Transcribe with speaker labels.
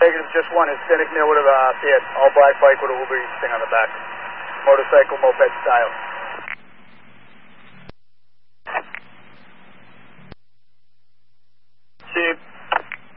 Speaker 1: Negative, just one. Hispanic male with a beard. All black bike with a Uber Eats thing on the back. Motorcycle, moped style.